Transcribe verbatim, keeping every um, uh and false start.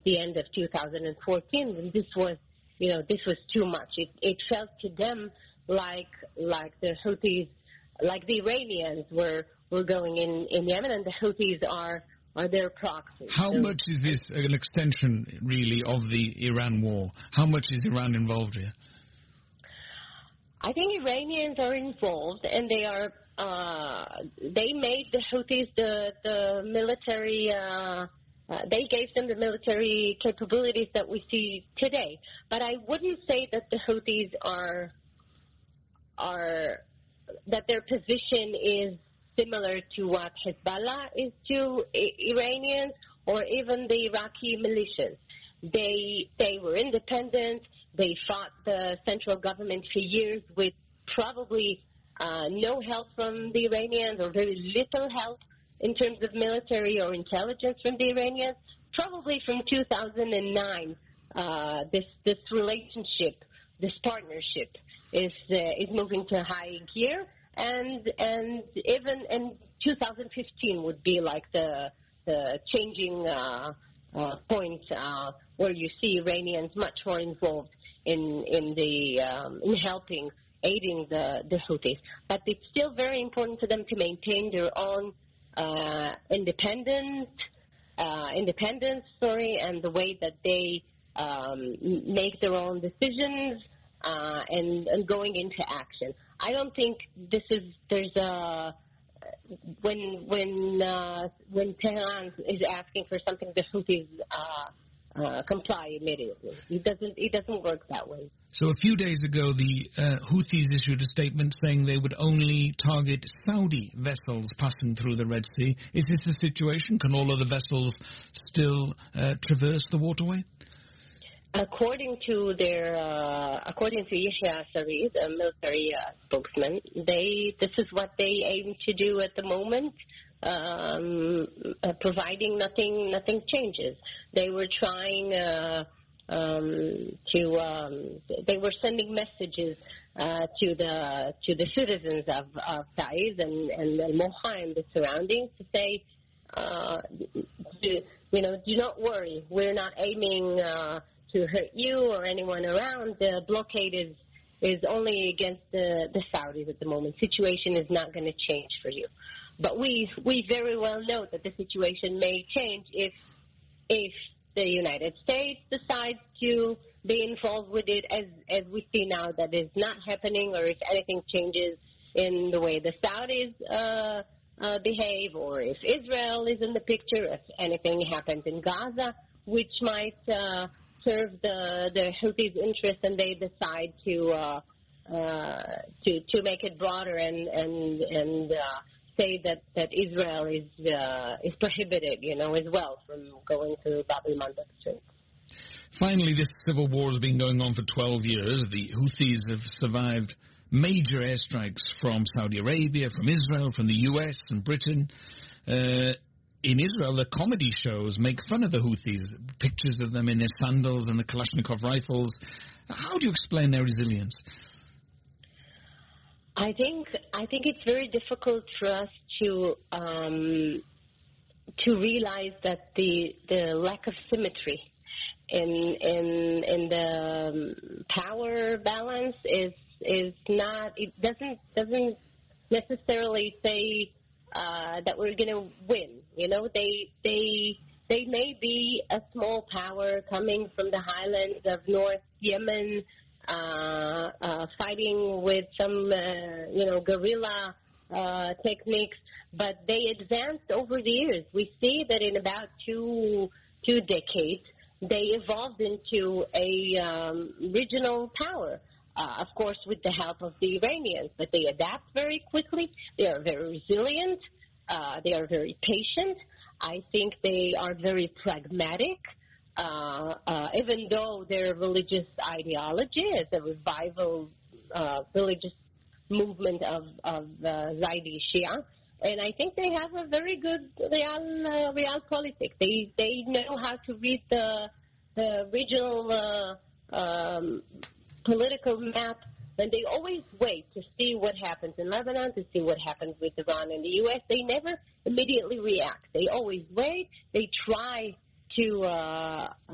the end of two thousand fourteen, when this was, you know, this was too much. It, it felt to them like like the Houthis, like the Iranians were were going in, in Yemen, and the Houthis are are their proxies. How so, much is this an extension, really, of the Iran war? How much is Iran involved here? I think Iranians are involved, and they are. Uh, they made the Houthis the the military. Uh, uh, they gave them the military capabilities that we see today. But I wouldn't say that the Houthis are are that their position is similar to what Hezbollah is to I- Iranians or even the Iraqi militias. They they were independent. They fought the central government for years with probably uh, no help from the Iranians or very little help in terms of military or intelligence from the Iranians. Probably from two thousand nine, uh, this this relationship, this partnership is uh, is moving to high gear, and and even in two thousand fifteen would be like the the changing uh, uh, point uh, where you see Iranians much more involved in in the um, in helping, aiding the, the Houthis. But it's still very important for them to maintain their own uh, independent, uh, independence, sorry, and the way that they um, make their own decisions uh, and, and going into action. I don't think this is, there's a, when when uh, when Tehran is asking for something, the Houthis uh, Uh, comply immediately. It doesn't. It doesn't work that way. So a few days ago, the uh, Houthis issued a statement saying they would only target Saudi vessels passing through the Red Sea. Is this the situation? Can all other vessels still uh, traverse the waterway? According to their, uh, according to Yahya Saree, the military uh, spokesman, they this is what they aim to do at the moment. Um, uh, providing nothing, nothing changes. They were trying uh, um, to. Um, they were sending messages uh, to the to the citizens of, of Taiz and and Al Moha and the surroundings to say, uh, do, you know, do not worry. We're not aiming uh, to hurt you or anyone around. The blockade is is only against the the Saudis at the moment. Situation is not going to change for you. But we we very well know that the situation may change if if the United States decides to be involved with it, as as we see now that is not happening, or if anything changes in the way the Saudis uh, uh, behave, or if Israel is in the picture, if anything happens in Gaza, which might uh, serve the the Houthis' interest, and they decide to uh, uh, to to make it broader and and and. Uh, say that, that Israel is uh, is prohibited, you know, as well from going to Bab el-Mandeb Strait. Finally, this civil war has been going on for twelve years. The Houthis have survived major airstrikes from Saudi Arabia, from Israel, from the U S and Britain. Uh, in Israel, the comedy shows make fun of the Houthis, pictures of them in their sandals and the Kalashnikov rifles. How do you explain their resilience? I think I think it's very difficult for us to um, to realize that the the lack of symmetry in in in the power balance is is not. It doesn't doesn't necessarily say uh, that we're going to win. You know, they they they may be a small power coming from the highlands of North Yemen. Uh, uh, fighting with some, uh, you know, guerrilla uh, techniques, but they advanced over the years. We see that in about two two decades, they evolved into a um, regional power, uh, of course, with the help of the Iranians, but they adapt very quickly. They are very resilient. Uh, they are very patient. I think they are very pragmatic. Uh, uh, even though their religious ideology is a revival uh, religious movement of, of uh, Zaidi Shia, and I think they have a very good real uh, realpolitik. They they know how to read the the regional uh, um, political map, and they always wait to see what happens in Lebanon, to see what happens with Iran and the U S. They never immediately react. They always wait. They try to uh,